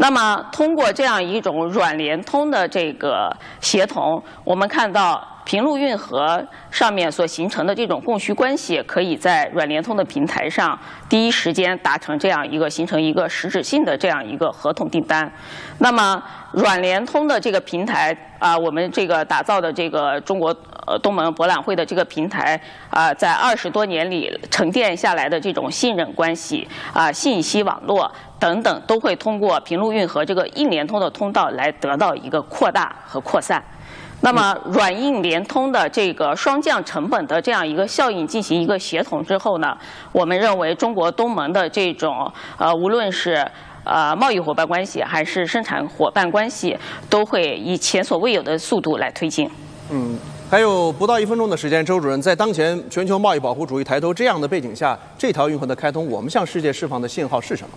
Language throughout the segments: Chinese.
那么通过这样一种软联通的这个协同，我们看到平陆运河上面所形成的这种供需关系，可以在软联通的平台上第一时间达成这样一个形成一个实质性的这样一个合同订单。那么软联通的这个平台我们这个打造的这个中国东盟博览会的这个平台在20多年里沉淀下来的这种信任关系信息网络等等，都会通过平陆运河这个硬联通的通道来得到一个扩大和扩散。那么软硬联通的这个双降成本的这样一个效应进行一个协同之后呢，我们认为中国东盟的这种无论是贸易伙伴关系还是生产伙伴关系，都会以前所未有的速度来推进。 还有不到1分钟的时间，周主任，在当前全球贸易保护主义抬头这样的背景下，这条运河的开通，我们向世界释放的信号是什么？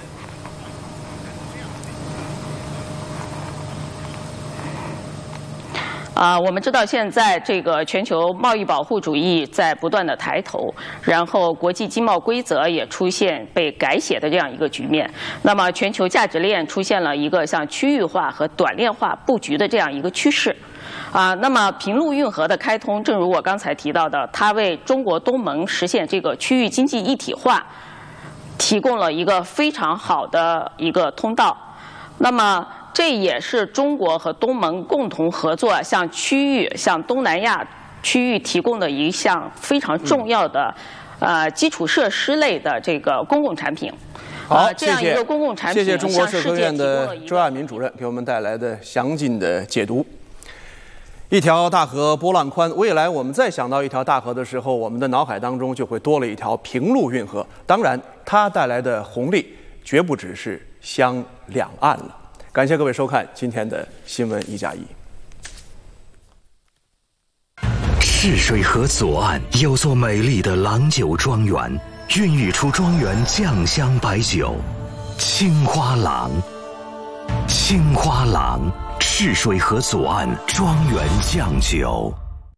我们知道现在这个全球贸易保护主义在不断的抬头，然后国际经贸规则也出现被改写的这样一个局面。那么全球价值链出现了一个向区域化和短链化布局的这样一个趋势。那么平陆运河的开通，正如我刚才提到的，它为中国东盟实现这个区域经济一体化提供了一个非常好的一个通道。那么这也是中国和东盟共同合作向区域、向东南亚区域提供的一项非常重要的基础设施类的这个公共产品。 好， 这样一个公共产品， 谢谢中国社科院的周亚民主任给我们带来的详尽的解读。一条大河波浪宽，未来我们再想到一条大河的时候，我们的脑海当中就会多了一条平陆运河。当然，它带来的红利绝不只是相两岸了。感谢各位收看今天的新闻1+1。 赤水河左岸有座美丽的郎酒庄园，孕育出庄园酱香白酒青花郎。青花郎，赤水河左岸庄园酱酒。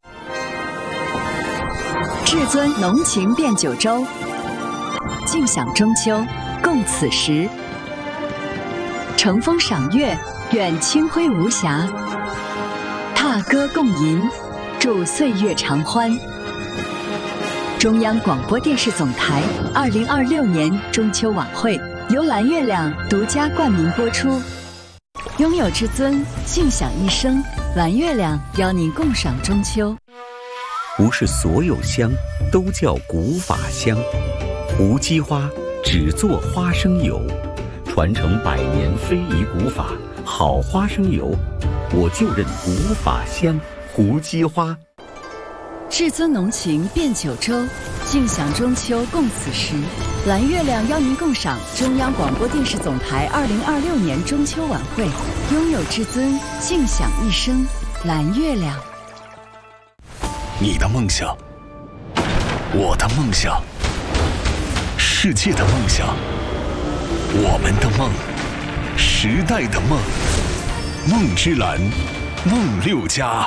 至尊浓情变九州，尽享中秋，共此时。乘风赏月，愿清辉无暇；踏歌共吟，祝岁月长欢。中央广播电视总台2026年中秋晚会由蓝月亮独家冠名播出。拥有至尊，尽享一生。蓝月亮邀您共赏中秋。 不是所有香都叫古法香，无机花只做花生油。传承100年非遗古法，好花生油，我就认古法香胡姬花。 至尊浓情变九州，尽享中秋共此时。蓝月亮邀您共赏中央广播电视总台2026年中秋晚会，拥有至尊，尽享一生。蓝月亮。 你的梦想，我的梦想，世界的梦想。我们的梦，时代的梦，梦之蓝，梦6家。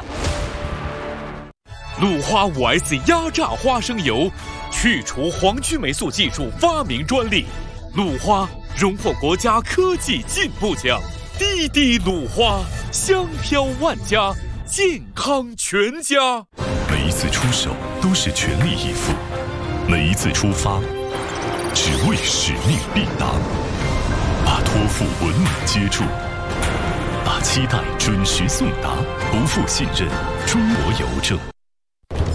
鲁花5S 压榨花生油，去除黄曲霉素技术发明专利。鲁花荣获国家科技进步奖。滴滴鲁花，香飘万家，健康全家。 每一次出手都是全力以赴，每一次出发只为使命必达。把托付稳稳接住，把期待准时送达，不负信任。中国邮政。